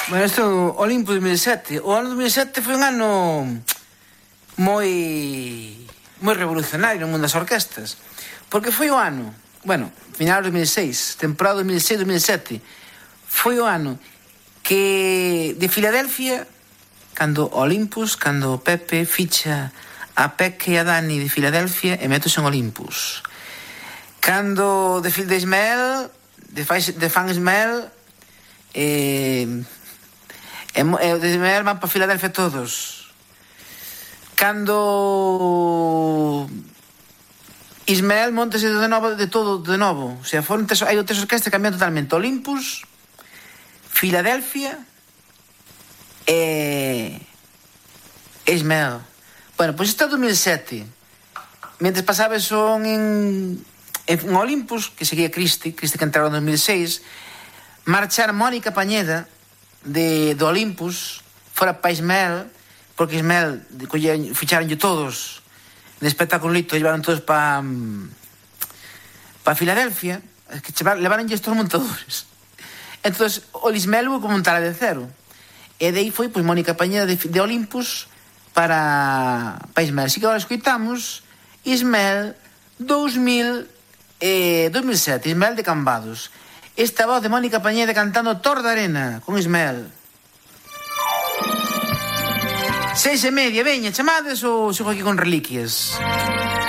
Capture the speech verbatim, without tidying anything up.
Bueno, isto é o Olimpo dos mil e sete. O ano dos mil e sete foi un ano moi moi revolucionario no mundo das orquestas, porque foi o ano, bueno, final de dos mil e seis, temporada dos mil e seis dos mil e sete, foi o ano que de Filadelfia, cando Olympus, cando Pepe ficha a Peque e a Dani de Filadelfia e metos en Olympus. Cando de Phil de Ismael, de, de Fan Ismael, eh, e, e de Ismael van para Filadelfia todos. Cando Ismael montase de novo, de todo de novo, o sea, foron tres, hai tres orquestas que cambian totalmente: Olympus, Filadelfia e Ismael. Bueno, pois pues isto é dos mil e sete. Mentres pasaba son en, en Olympus, que seguía Cristi, Cristi que entraba en dos mil e seis, marchar Mónica Pañeda de, de Olympus fora para Ismael, porque Ismael ficharonlle todos de espectaculito, llevaron todos para para Filadelfia, que levaronlle estos montadores. Entonces o Ismael hubo que montar de cero, e de aí foi pois Mónica Pañeda de, de Olympus para, para Ismael. Así que agora escoitamos Ismael dos mil e sete, Ismael de Cambados. Esta voz de Mónica Pañeda cantando Tor da Arena con Ismael. Seis e media, veña, chamades ou sigo aquí con reliquias?